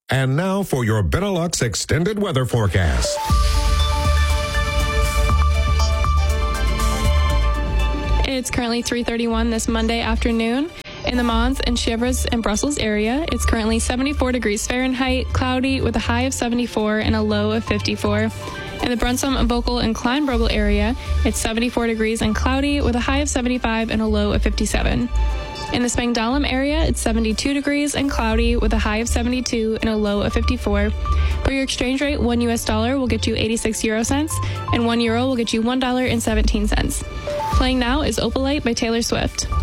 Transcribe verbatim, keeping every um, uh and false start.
And now for your Benelux extended weather forecast. It's currently three thirty-one this Monday afternoon. In the Mons and Chevres and Brussels area, it's currently seventy-four degrees Fahrenheit, cloudy with a high of seventy-four and a low of fifty-four. In the Brunsum, Bokel, and Kleinbrogel area, it's seventy-four degrees and cloudy with a high of seventy-five and a low of fifty-seven. In the Spangdahlem area, it's seventy-two degrees and cloudy with a high of seventy-two and a low of fifty-four. For your exchange rate, one U S dollar will get you eighty-six euro cents, and one euro will get you one dollar and seventeen cents. Playing now is Opalite by Taylor Swift.